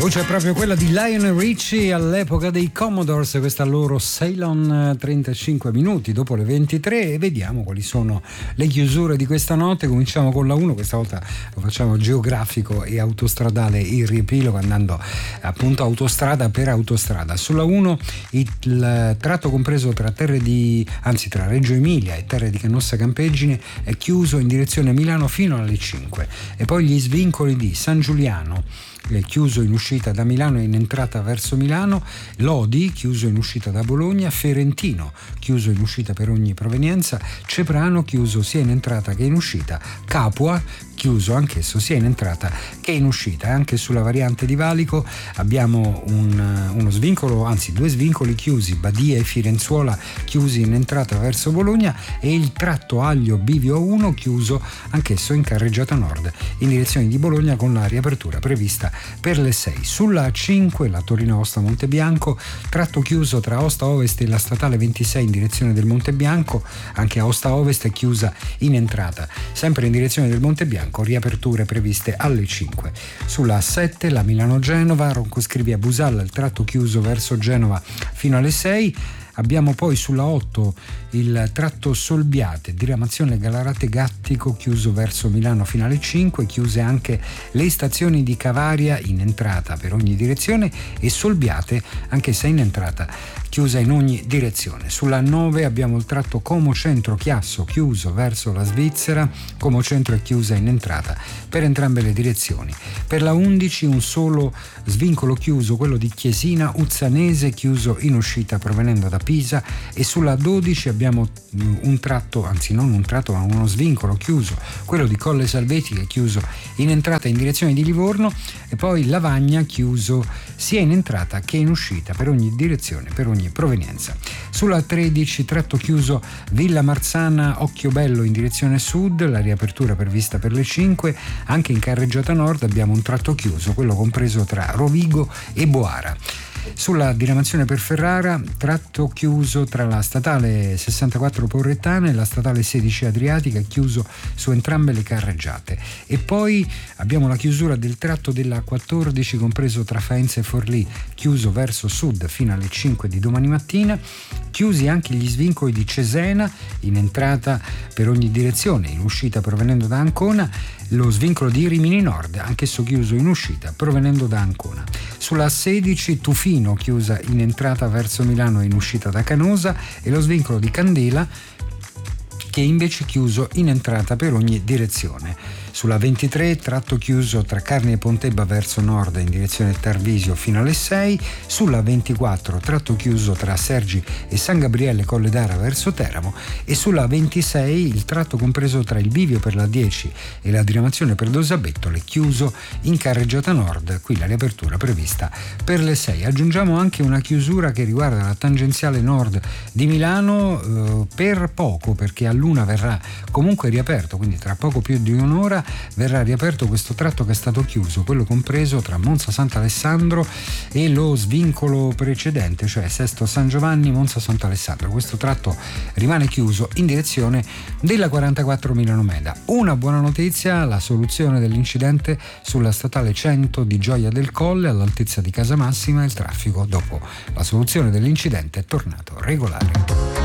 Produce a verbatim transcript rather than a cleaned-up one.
voce è proprio quella di Lionel Richie all'epoca dei Commodores, questa loro Ceylon, trentacinque minuti dopo le ventitré, e vediamo quali sono le chiusure di questa notte. Cominciamo con la uno, questa volta lo facciamo geografico e autostradale, il riepilogo andando appunto autostrada per autostrada. Sulla uno il tratto compreso tra terre di, anzi tra Reggio Emilia e terre di Canossa Campeggine è chiuso in direzione Milano fino alle cinque, e poi gli svincoli di San Giuliano è chiuso in uscita da Milano e in entrata verso Milano, Lodi chiuso in uscita da Bologna, Ferentino chiuso in uscita per ogni provenienza, Ceprano chiuso sia in entrata che in uscita, Capua chiuso anch'esso sia in entrata che in uscita. Anche sulla variante di Valico abbiamo un, uno svincolo, anzi due svincoli chiusi, Badia e Firenzuola chiusi in entrata verso Bologna, e il tratto Aglio Bivio uno chiuso anch'esso in carreggiata nord in direzione di Bologna, con la riapertura prevista per le sei. Sulla cinque la Torino-Aosta Montebianco, tratto chiuso tra Aosta Ovest e la statale ventisei in direzione del Montebianco, anche Aosta Ovest è chiusa in entrata sempre in direzione del Montebianco, riaperture previste alle cinque. Sulla sette la Milano-Genova, Roncoscrivia Busalla, il tratto chiuso verso Genova fino alle sei. Abbiamo poi sulla otto il tratto Solbiate, diramazione Galarate Gattico chiuso verso Milano fino alle cinque, chiuse anche le stazioni di Cavaria in entrata per ogni direzione, e Solbiate anch'essa in entrata chiusa in ogni direzione. Sulla nove abbiamo il tratto Como Centro Chiasso chiuso verso la Svizzera, Como Centro è chiusa in entrata per entrambe le direzioni. Per la undici un solo svincolo chiuso, quello di Chiesina Uzzanese, chiuso in uscita provenendo da Pisa, e sulla dodici abbiamo un tratto, anzi non un tratto ma uno svincolo chiuso, quello di Colle Salvetica chiuso in entrata in direzione di Livorno, e poi Lavagna chiuso sia in entrata che in uscita per ogni direzione, per ogni provenienza. Sulla tredici tratto chiuso Villa Marzana Occhiobello in direzione sud, la riapertura prevista per le cinque. Anche in carreggiata nord abbiamo un tratto chiuso, quello compreso tra Rovigo e Boara. Sulla diramazione per Ferrara, tratto chiuso tra la statale sessantaquattro Porrettana e la statale sedici Adriatica, chiuso su entrambe le carreggiate. E poi abbiamo la chiusura del tratto della quattordici compreso tra Faenza e Forlì, chiuso verso sud fino alle cinque di domani mattina. Chiusi anche gli svincoli di Cesena in entrata per ogni direzione, in uscita provenendo da Ancona, lo svincolo di Rimini Nord anch'esso chiuso in uscita provenendo da Ancona. Sulla sedici Tufino chiusa in entrata verso Milano e in uscita da Canosa, e lo svincolo di Candela che è invece chiuso in entrata per ogni direzione. Sulla ventitré tratto chiuso tra Carni e Pontebba verso nord in direzione Tarvisio fino alle sei. Sulla ventiquattro tratto chiuso tra Sergi e San Gabriele Colle d'Ara verso Teramo, e sulla ventisei il tratto compreso tra il bivio per la dieci e la diramazione per Dosabettole chiuso in carreggiata nord, qui la riapertura prevista per le sei. Aggiungiamo anche una chiusura che riguarda la tangenziale nord di Milano eh, per poco, perché all'una verrà comunque riaperto, quindi tra poco più di un'ora verrà riaperto questo tratto che è stato chiuso, quello compreso tra Monza Sant'Alessandro e lo svincolo precedente, cioè Sesto San Giovanni Monza Sant'Alessandro. Questo tratto rimane chiuso in direzione della quarantaquattro Milano Meda. Una buona notizia: la soluzione dell'incidente sulla statale cento di Gioia del Colle all'altezza di Casamassima, il traffico dopo la soluzione dell'incidente è tornato regolare.